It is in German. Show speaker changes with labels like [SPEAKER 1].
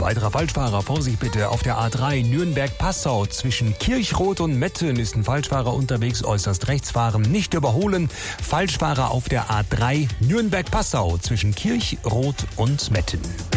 [SPEAKER 1] weiterer Falschfahrer, Vorsicht bitte. Auf der A3 Nürnberg-Passau zwischen Kirchroth und Metten ist ein Falschfahrer unterwegs. Äußerst rechts fahren, nicht überholen. Falschfahrer auf der A3 Nürnberg-Passau zwischen Kirchroth und Metten.